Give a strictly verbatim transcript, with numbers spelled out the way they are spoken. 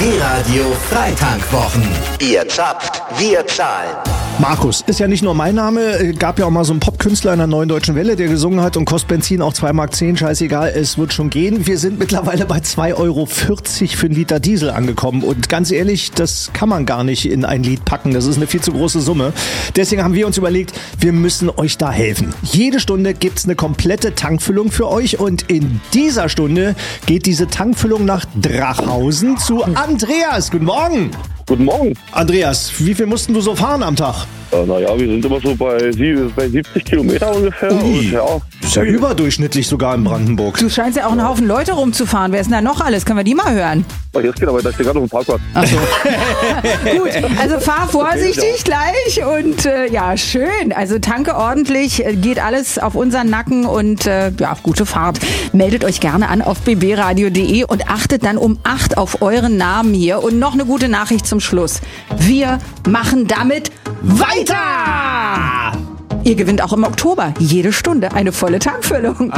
B-Radio Freitankwwochen. Ihr zapft, wir zahlen. Markus ist ja nicht nur mein Name, gab ja auch mal so einen Popkünstler in der Neuen Deutschen Welle, der gesungen hat und kostet Benzin auch zwei Mark zehn, scheißegal, es wird schon gehen. Wir sind mittlerweile bei zwei Euro vierzig für einen Liter Diesel angekommen und ganz ehrlich, das kann man gar nicht in ein Lied packen, das ist eine viel zu große Summe. Deswegen haben wir uns überlegt, wir müssen euch da helfen. Jede Stunde gibt's eine komplette Tankfüllung für euch und in dieser Stunde geht diese Tankfüllung nach Drachhausen zu Andreas. Guten Morgen! Guten Morgen. Andreas, wie viel mussten du so fahren am Tag? Äh, naja, wir sind immer so bei, sie- bei siebzig Kilometer ungefähr. Ui. Und ja, Das ist ja überdurchschnittlich sogar in Brandenburg. Du scheinst ja auch einen Haufen Leute rumzufahren. Wer ist denn da noch alles? Können wir die mal hören? oh, jetzt geht aber, da steht gerade auf dem Parkplatz. Ach so. Gut, also fahr vorsichtig gleich und äh, ja, schön. Also tanke ordentlich, äh, geht alles auf unseren Nacken und äh, ja, gute Fahrt. Meldet euch gerne an auf b b radio punkt d e und achtet dann um acht auf euren Namen hier. Und noch eine gute Nachricht zum Schluss. Wir machen damit weiter! Ihr gewinnt auch im Oktober jede Stunde eine volle Tankfüllung.